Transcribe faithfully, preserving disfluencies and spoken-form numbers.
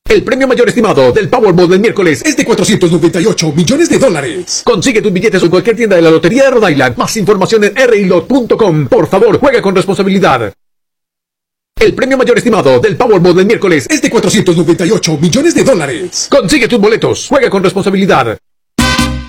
El premio mayor estimado del Powerball del miércoles es de cuatrocientos noventa y ocho millones de dólares. Consigue tus billetes en cualquier tienda de la Lotería de Rhode Island. Más información en r i lot punto com. Por favor, juega con responsabilidad. El premio mayor estimado del Powerball del miércoles es de cuatrocientos noventa y ocho millones de dólares. Consigue tus boletos. Juega con responsabilidad.